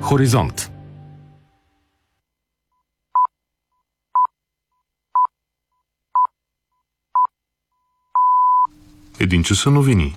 Хоризонт. Един часа новини.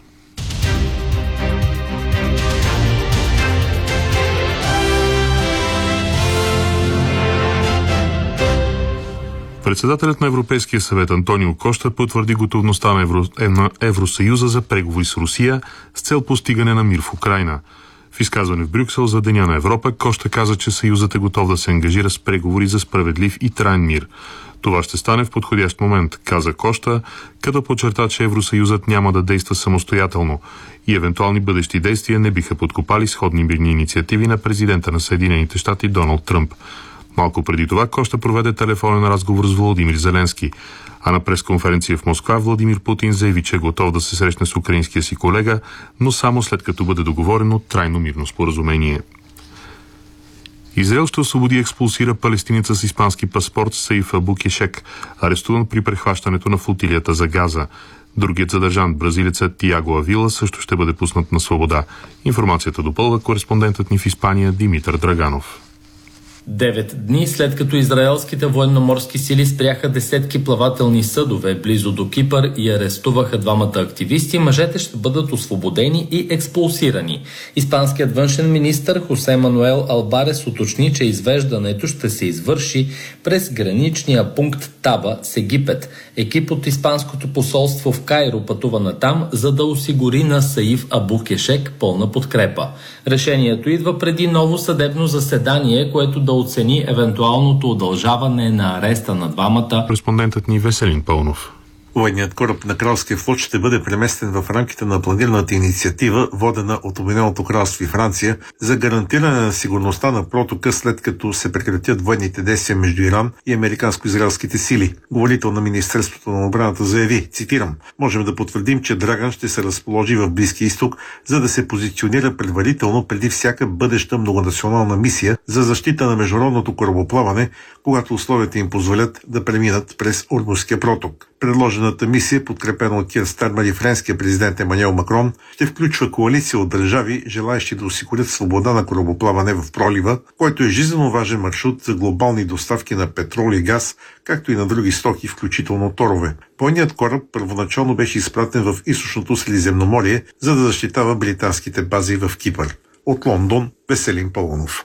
Председателят на Европейския съвет Антонио Кошта потвърди готовността на Евросъюза за преговори с Русия с цел постигане на мир в Украйна. В изказване в Брюксел за Деня на Европа Кошта каза, че Съюзът е готов да се ангажира с преговори за справедлив и траен мир. Това ще стане в подходящ момент, каза Кошта, като подчерта, че Евросъюзът няма да действа самостоятелно и евентуални бъдещи действия не биха подкопали сходни мирни инициативи на президента на Съединените щати Доналд Тръмп. Малко преди това Кошта проведе телефонен разговор с Володимир Зеленски, а на пресконференция в Москва Владимир Путин заяви, че е готов да се срещне с украинския си колега, но само след като бъде договорено трайно мирно споразумение. Израел ще освободи и експулсира палестинеца с испански паспорт Саиф Абу Кешек, арестуван при прехващането на флотилията за Газа. Другият задържан, бразилецът Тиаго Авила, също ще бъде пуснат на свобода. Информацията допълва кореспондентът ни в Испания Димитър Драганов. 9 дни след като израелските военноморски сили спряха десетки плавателни съдове близо до Кипър и арестуваха двамата активисти, мъжете ще бъдат освободени и експулсирани. Испанският външен министър Хосе Мануел Албарес уточни, че извеждането ще се извърши през граничния пункт Таба с Египет. Екип от Испанското посолство в Кайро пътува натам, за да осигури на Саиф Абу Кешек пълна подкрепа. Решението идва преди ново съдебно заседание, което да оцени евентуалното удължаване на ареста на двамата. Кореспондентът ни Веселин Пълнов. Военният кораб на Кралския флот ще бъде преместен в рамките на планираната инициатива, водена от Обединеното кралство и Франция, за гарантиране на сигурността на протока, след като се прекратят военните действия между Иран и американско-израелските сили. Говорител на Министерството на отбраната заяви, цитирам: "Можем да потвърдим, че Драган ще се разположи в Близкия изток, за да се позиционира предварително преди всяка бъдеща многонационална мисия за защита на международното корабоплаване, когато условията им позволят да преминат през Ормузския проток." Предложената мисия, подкрепена от Кир Стармер и френския президент Емануел Макрон, ще включва коалиция от държави, желаещи да осигурят свобода на корабоплаване в пролива, който е жизненно важен маршрут за глобални доставки на петрол и газ, както и на други стоки, включително торове. Военният кораб първоначално беше изпратен в източното Средиземноморие, за да защитава британските бази в Кипър. От Лондон, Веселин Пълнов.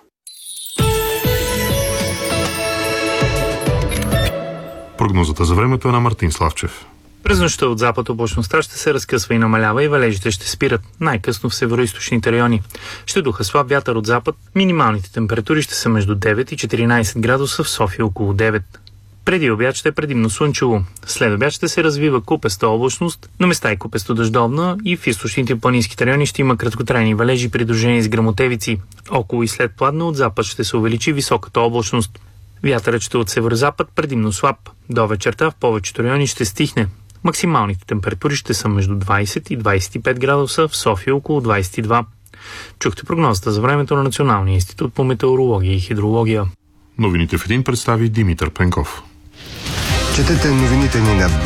Прогнозата за времето е на Мартин Славчев. През нощта от запад облачността ще се разкъсва и намалява и валежите ще спират, най-късно в североизточните райони. Ще духа слаб вятър от запад, минималните температури ще са между 9 и 14 градуса, в София около 9. Преди обяд ще е предимно слънчево. След обяд ще се развива купеста облачност, на места и купесто дъждовна, и в източните и планинските райони ще има краткотрайни валежи, придружени с гръмотевици. Около и след пладне от запад ще се увеличи високата облачност. Вятърът ще от северозапад предимно слаб. До вечерта в повечето райони ще стихне. Максималните температури ще са между 20 и 25 градуса, в София около 22. Чухте прогнозата за времето на Националния институт по метеорология и хидрология. Новините в един представи Димитър Пенков. Четете новините ни на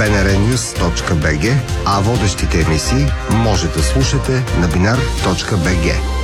bnrnews.bg, а водещите емисии може да слушате на binar.bg.